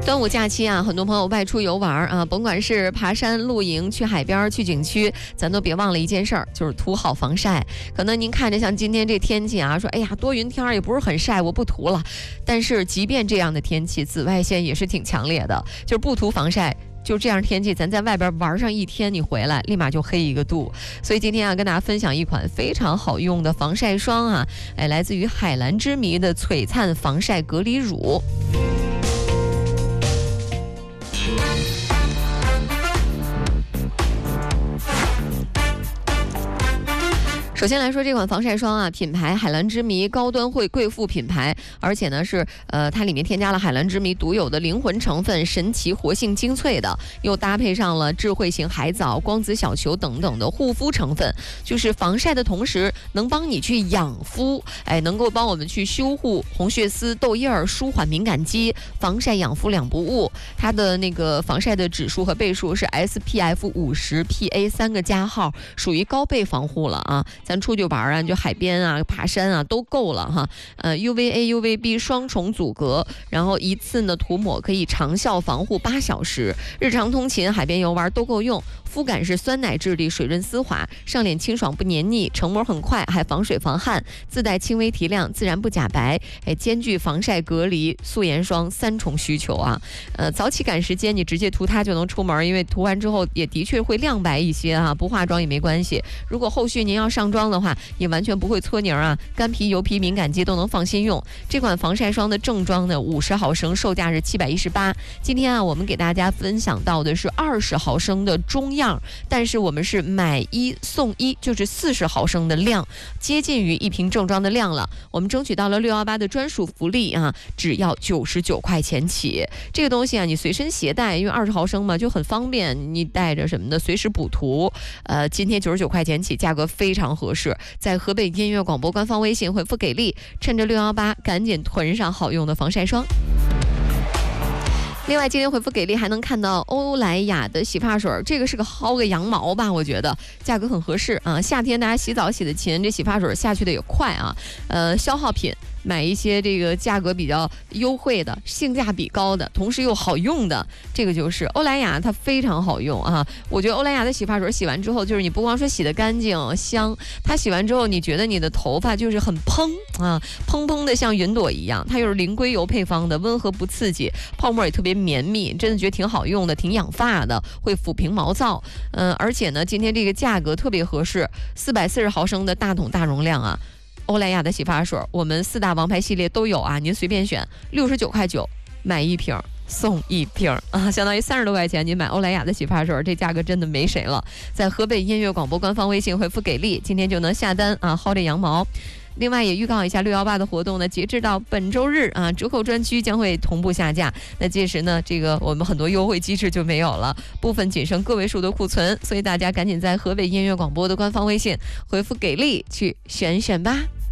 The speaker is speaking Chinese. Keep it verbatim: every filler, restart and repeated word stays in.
端午假期啊，很多朋友外出游玩啊，甭管是爬山、露营、去海边、去景区，咱都别忘了一件事儿，就是涂好防晒。可能您看着像今天这天气啊，说哎呀多云天也不是很晒，我不涂了。但是即便这样的天气，紫外线也是挺强烈的，就是不涂防晒。就这样天气，咱在外边玩上一天，你回来立马就黑一个度。所以今天啊，跟大家分享一款非常好用的防晒霜啊，哎，来自于海蓝之谜的璀璨防晒隔离乳。首先来说这款防晒霜啊，品牌海蓝之谜，高端会贵妇品牌，而且呢是呃它里面添加了海蓝之谜独有的灵魂成分神奇活性精粹的，又搭配上了智慧型海藻、光子小球等等的护肤成分，就是防晒的同时能帮你去养肤，哎，能够帮我们去修护红血丝、痘印儿，舒缓敏感肌，防晒养肤两不误。它的那个防晒的指数和倍数是 S P F 五十 P A 三个加号，属于高倍防护了啊。咱出去玩啊，就海边啊、爬山啊都够了哈。呃 ，U V A、U V B 双重阻隔，然后一次呢涂抹可以长效防护八小时，日常通勤、海边游玩都够用。肤感是酸奶质地，水润丝滑，上脸清爽不黏腻，成膜很快，还防水防汗，自带轻微提亮，自然不假白，哎，兼具防晒隔离、素颜霜三重需求啊。呃，早起赶时间，你直接涂它就能出门，因为涂完之后也的确会亮白一些啊，不化妆也没关系。如果后续您要上妆的话，也完全不会搓泥啊，干皮、油皮、敏感肌都能放心用。这款防晒霜的正装呢，五十毫升，售价是七百一十八。今天啊，我们给大家分享到的是二十毫升的中样。但是我们是买一送一，就是四十毫升的量，接近于一瓶正装的量了。我们争取到了六一八的专属福利啊，只要九十九块钱起。这个东西啊，你随身携带，因为二十毫升嘛，就很方便，你带着什么的随时补涂。呃，今天九十九块钱起，价格非常合适。在河北音乐广播官方微信回复给力，趁着六一八赶紧囤上好用的防晒霜。另外，今天回复给力还能看到欧莱雅的洗发水，这个是个薅个羊毛吧，我觉得价格很合适啊。夏天大家洗澡洗得勤，这洗发水下去的也快啊。呃，消耗品。买一些这个价格比较优惠的、性价比高的，同时又好用的，这个就是欧莱雅，它非常好用啊！我觉得欧莱雅的洗发水洗完之后，就是你不光说洗得干净香，它洗完之后，你觉得你的头发就是很蓬啊，蓬蓬的像云朵一样。它又是零硅油配方的，温和不刺激，泡沫也特别绵密，真的觉得挺好用的，挺养发的，会抚平毛躁。嗯、呃，而且呢，今天这个价格特别合适，四百四十毫升的大桶大容量啊。欧莱雅的洗发水，我们四大王牌系列都有啊，您随便选，六十九块九买一瓶送一瓶啊，相当于三十多块钱，您买欧莱雅的洗发水，这价格真的没谁了。在河北音乐广播官方微信回复给力，今天就能下单啊，薅这羊毛。另外也预告一下六一八的活动呢，截至到本周日啊，折扣专区将会同步下架。那届时呢，这个我们很多优惠机制就没有了，部分仅剩个位数的库存，所以大家赶紧在河北音乐广播的官方微信回复给力去选选吧。